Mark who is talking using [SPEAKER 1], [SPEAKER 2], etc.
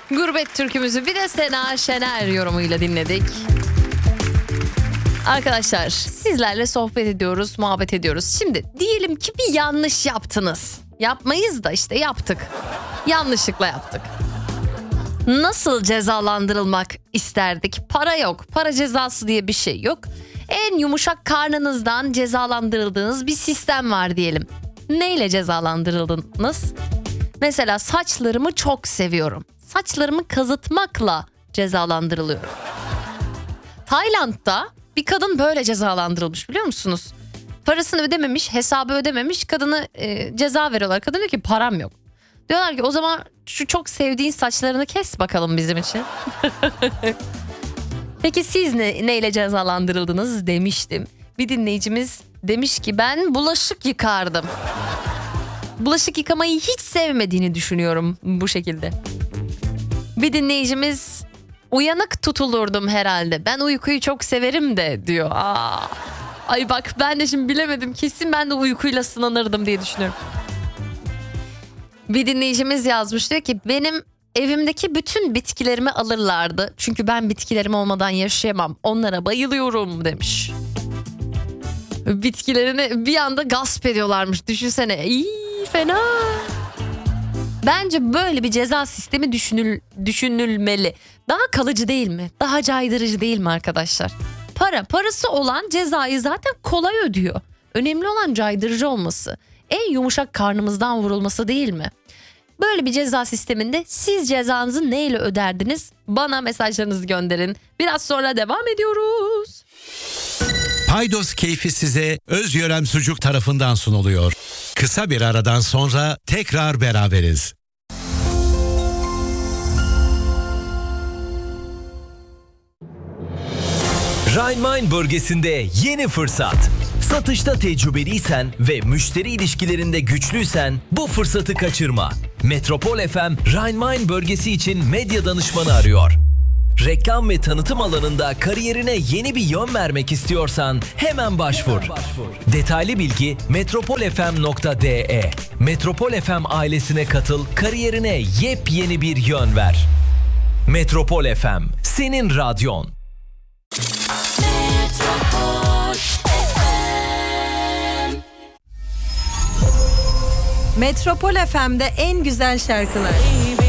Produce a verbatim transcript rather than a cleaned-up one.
[SPEAKER 1] Gurbet türkümüzü bir de Sena Şener yorumuyla dinledik. Arkadaşlar sizlerle sohbet ediyoruz, muhabbet ediyoruz. Şimdi diyelim ki bir yanlış yaptınız. Yapmayız da işte yaptık. Yanlışlıkla yaptık. Nasıl cezalandırılmak isterdik? Para yok. Para cezası diye bir şey yok. En yumuşak karnınızdan cezalandırıldığınız bir sistem var diyelim. Neyle cezalandırıldınız? Mesela saçlarımı çok seviyorum. Saçlarımı kazıtmakla cezalandırılıyorum. Tayland'da bir kadın böyle cezalandırılmış, biliyor musunuz? Parasını ödememiş, hesabı ödememiş, kadını e, ceza veriyorlar. Kadın diyor ki param yok. Diyorlar ki o zaman şu çok sevdiğin saçlarını kes bakalım bizim için. Peki siz ne, neyle cezalandırıldınız demiştim. Bir dinleyicimiz demiş ki ben bulaşık yıkardım. Bulaşık yıkamayı hiç sevmediğini düşünüyorum bu şekilde. Bir dinleyicimiz uyanık tutulurdum herhalde. Ben uykuyu çok severim de diyor. Aa, ay bak ben de şimdi bilemedim. Kesin ben de uykuyla sınanırdım diye düşünüyorum. Bir dinleyicimiz yazmış, diyor ki benim evimdeki bütün bitkilerimi alırlardı. Çünkü ben bitkilerim olmadan yaşayamam. Onlara bayılıyorum demiş. Bitkilerini bir anda gasp ediyorlarmış. Düşünsene. İyi, fena. Bence böyle bir ceza sistemi düşünül, düşünülmeli. Daha kalıcı değil mi? Daha caydırıcı değil mi arkadaşlar? Para, parası olan cezayı zaten kolay ödüyor. Önemli olan caydırıcı olması. En yumuşak karnımızdan vurulması değil mi? Böyle bir ceza sisteminde siz cezanızı neyle öderdiniz? Bana mesajlarınızı gönderin. Biraz sonra devam ediyoruz.
[SPEAKER 2] Paydos keyfi size Özyörem Sucuk tarafından sunuluyor. Kısa bir aradan sonra tekrar beraberiz.
[SPEAKER 3] Rhein-Main bölgesinde yeni fırsat. Satışta tecrübeliysen ve müşteri ilişkilerinde güçlüysen bu fırsatı kaçırma. Metropol F M, Rhein-Main bölgesi için medya danışmanı arıyor. Reklam ve tanıtım alanında kariyerine yeni bir yön vermek istiyorsan hemen başvur. Detaylı bilgi metropol f m nokta d e. Metropol F M ailesine katıl, kariyerine yepyeni bir yön ver. Metropol F M, senin radyon.
[SPEAKER 4] Metropol F M'de en güzel şarkılar.